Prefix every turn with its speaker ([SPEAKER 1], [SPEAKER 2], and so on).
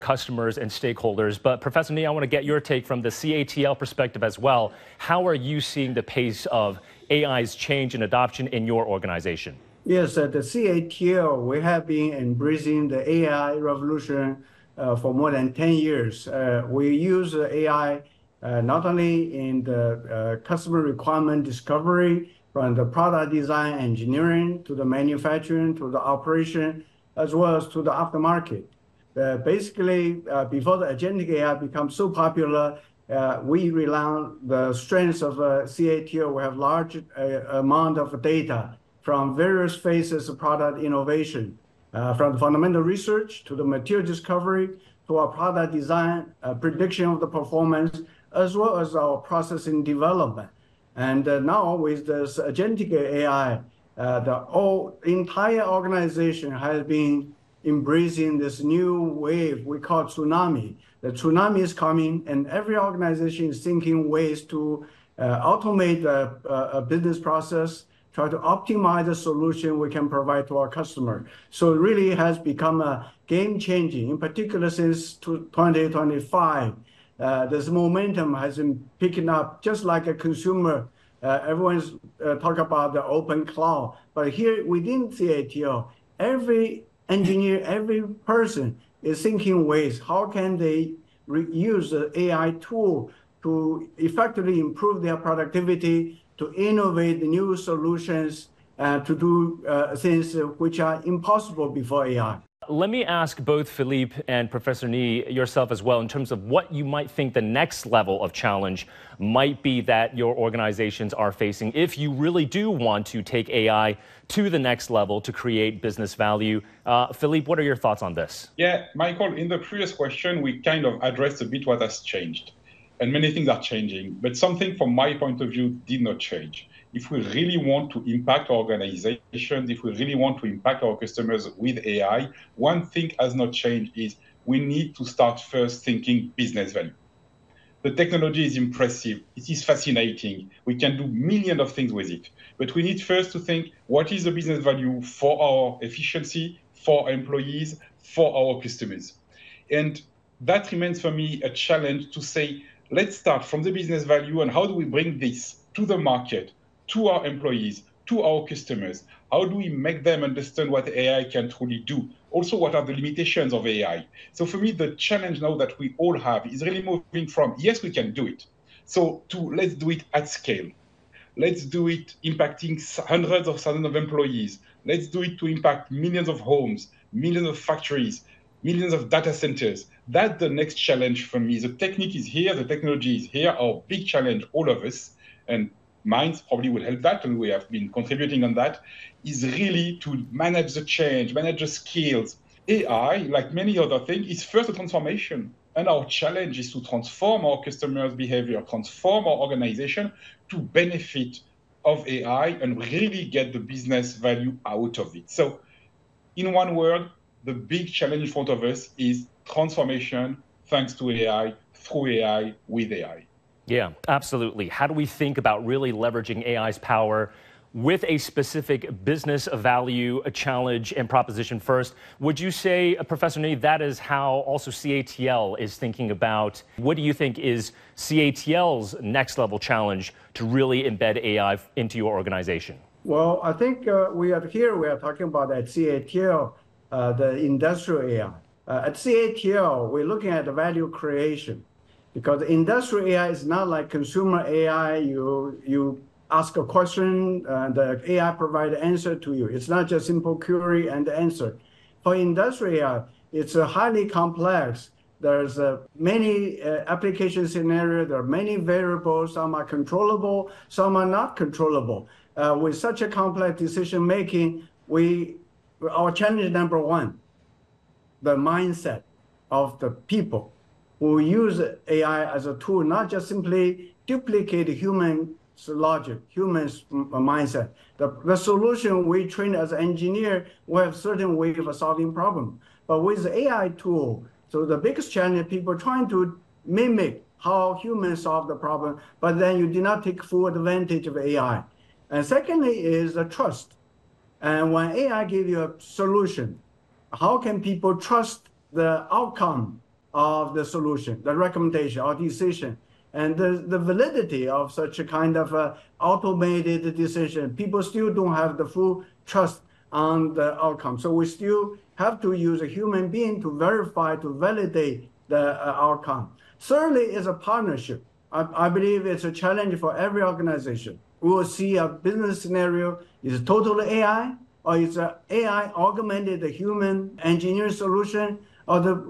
[SPEAKER 1] customers and stakeholders. But Professor Ni, I want to get your take from the CATL perspective as well. How are you seeing the pace of AI's change and adoption in your organization?
[SPEAKER 2] Yes, at the CATL, we have been embracing the AI revolution for more than 10 years. We use AI not only in the customer requirement discovery, from the product design engineering to the manufacturing to the operation, as well as to the aftermarket. Basically, before the agentic AI becomes so popular, we rely on the strengths of CATL. We have large amount of data from various phases of product innovation, from fundamental research to the material discovery to our product design, prediction of the performance, as well as our processing development. And now with this agentic AI, the entire organization has been embracing this new wave we call tsunami. The tsunami is coming, and every organization is thinking ways to automate a business process, try to optimize the solution we can provide to our customer. So it really has become a game changing, in particular since 2025. This momentum has been picking up just like a consumer. Everyone's talk about the open cloud, but here within CATL, every engineer, every person is thinking ways, how can they use the AI tool to effectively improve their productivity, to innovate new solutions, to do things which are impossible before AI.
[SPEAKER 1] Let me ask both Philippe and Professor Ni, yourself as well, in terms of what you might think the next level of challenge might be that your organizations are facing if you really do want to take AI to the next level to create business value. Philippe, what are your thoughts on this?
[SPEAKER 3] Yeah, Michael, in the previous question, we kind of addressed a bit what has changed. And many things are changing, but something from my point of view did not change. If we really want to impact our organizations, if we really want to impact our customers with AI, one thing has not changed is we need to start first thinking business value. The technology is impressive. It is fascinating. We can do millions of things with it. But we need first to think what is the business value for our efficiency, for our employees, for our customers. And that remains for me a challenge to say, let's start from the business value and how do we bring this to the market, to our employees, to our customers? How do we make them understand what AI can truly do? Also, what are the limitations of AI? So for me, the challenge now that we all have is really moving from, yes, we can do it, so to let's do it at scale. Let's do it impacting hundreds of thousands of employees. Let's do it to impact millions of homes, millions of factories, millions of data centers. That's the next challenge for me. The technique is here, the technology is here. Our big challenge, all of us, and Minds probably will help that, and we have been contributing on that, is really to manage the change, manage the skills. AI, like many other things, is first a transformation. And our challenge is to transform our customers' behavior, transform our organization to benefit of AI and really get the business value out of it. So in one word, the big challenge in front of us is transformation thanks to AI, through AI, with AI.
[SPEAKER 1] Yeah, absolutely. How do we think about really leveraging AI's power with a specific business value, a challenge, and proposition first? Would you say, Professor Ni, that is how also CATL is thinking about? What do you think is CATL's next level challenge to really embed AI into your organization?
[SPEAKER 2] Well, I think we are talking about at CATL, the industrial AI. At CATL, we're looking at the value creation. Because industrial AI is not like consumer AI. You ask a question, and the AI provides an answer to you. It's not just simple query and answer. For industrial AI, it's highly complex. There's many application scenarios. There are many variables. Some are controllable, some are not controllable. With such a complex decision making, our challenge number one, the mindset of the people who use AI as a tool, not just simply duplicate human logic, human mindset. The solution we train as an engineer, we have certain way of solving problem. But with the AI tool, so the biggest challenge, people trying to mimic how humans solve the problem, but then you do not take full advantage of AI. And secondly is the trust. And when AI gives you a solution, how can people trust the outcome of the solution, the recommendation or decision. And the validity of such a kind of automated decision, people still don't have the full trust on the outcome. So we still have to use a human being to verify, to validate the outcome. Thirdly is a partnership. I believe it's a challenge for every organization. We will see a business scenario is totally AI, or it's an AI augmented human engineering solution, or the